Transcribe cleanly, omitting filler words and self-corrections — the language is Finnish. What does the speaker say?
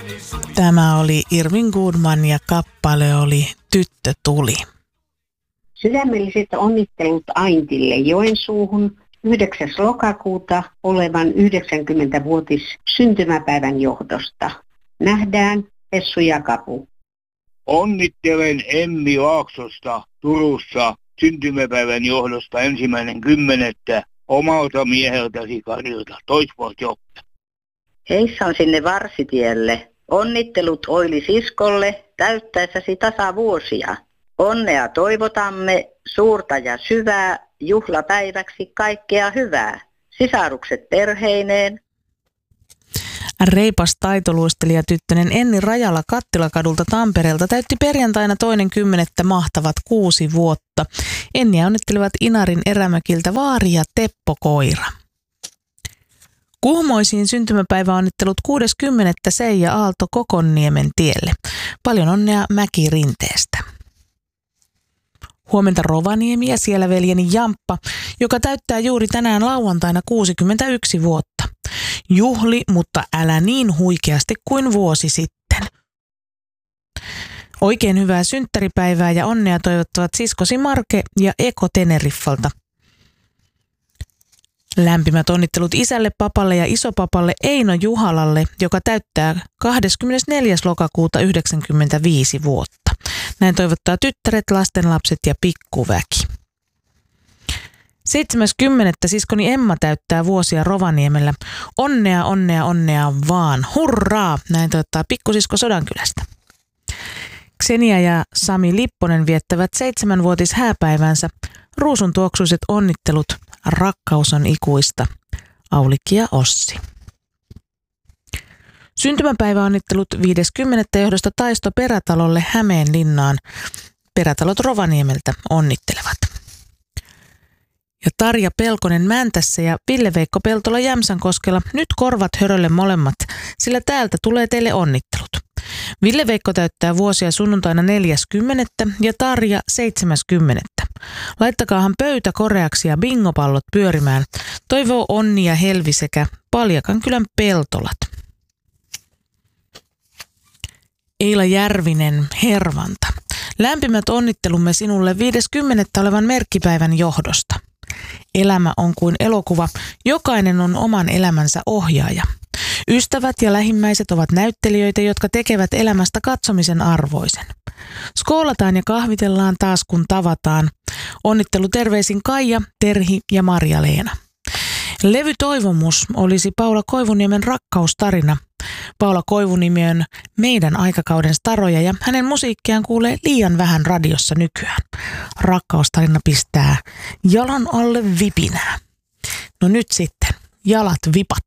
Tämä oli Irving Goodman ja kappale oli Tyttö tuli. Sydämelliset onnittelut Aintille Joensuuhun 9. lokakuuta olevan 90-vuotis syntymäpäivän johdosta. Nähdään Essu ja Kapu. Onnittelen Emmi Laaksosta Turussa syntymäpäivän johdosta 1.10. omalta mieheltäsi Karilta. Toisvoit Joppe. Heissä on sinne Varsitielle. Onnittelut Oili-siskolle täyttäessäsi tasavuosia. Onnea toivotamme, suurta ja syvää, juhlapäiväksi kaikkea hyvää. Sisarukset perheineen. Reipas taitoluistelijatyttönen Enni Rajala Kattilakadulta Tampereelta täytti perjantaina 2.10. mahtavat 6 vuotta. Enniä onnittelivat Inarin Erämökiltä Vaari ja Teppo Koira. Kuhmoisiin syntymäpäiväonnittelut 6.10. Seija Aalto Kokonniemen tielle. Paljon onnea Mäki-Rinteestä. Huomenta Rovaniemi ja siellä veljeni Jamppa, joka täyttää juuri tänään lauantaina 61 vuotta. Juhli, mutta älä niin huikeasti kuin vuosi sitten. Oikein hyvää synttäripäivää ja onnea toivottavat siskosi Marke ja Eko Teneriffalta. Lämpimät onnittelut isälle, papalle ja isopapalle Eino Juhalalle, joka täyttää 24. lokakuuta 95 vuotta. Näin toivottaa tyttäret, lastenlapset ja pikkuväki. 7.10. siskoni Emma täyttää vuosia Rovaniemellä. Onnea, onnea, onnea vaan. Hurraa! Näin toivottaa pikkusisko Sodankylästä. Xenia ja Sami Lipponen viettävät 7-vuotis hääpäivänsä. Ruusun tuoksuiset onnittelut. Rakkaus on ikuista. Aulikki ja Ossi. Syntymäpäiväonnittelut 50. johdosta Taisto Perätalolle Hämeenlinnaan. Perätalot Rovaniemeltä onnittelevat. Ja Tarja Pelkonen Mäntässä ja Ville-Veikko Peltola Jämsänkoskella nyt korvat hörölle molemmat, sillä täältä tulee teille onnittelut. Ville-Veikko täyttää vuosia sunnuntaina 40. ja Tarja 70. Laittakaahan pöytä koreaksi ja bingopallot pyörimään. Toivoo Onni ja Helvi sekä Paljakan-kylän Peltolat. Eila Järvinen Hervanta. Lämpimät onnittelumme sinulle 50. olevan merkkipäivän johdosta. Elämä on kuin elokuva. Jokainen on oman elämänsä ohjaaja. Ystävät ja lähimmäiset ovat näyttelijöitä, jotka tekevät elämästä katsomisen arvoisen. Skoolataan ja kahvitellaan taas kun tavataan. Onnittelu terveisin Kaija, Terhi ja Marja-Leena. Levytoivomus olisi Paula Koivuniemen rakkaustarina. Paula Koivuniemi on meidän aikakauden staroja ja hänen musiikkiaan kuulee liian vähän radiossa nykyään. Rakkaustarina pistää jalan alle vipinää. No nyt sitten, jalat vipat.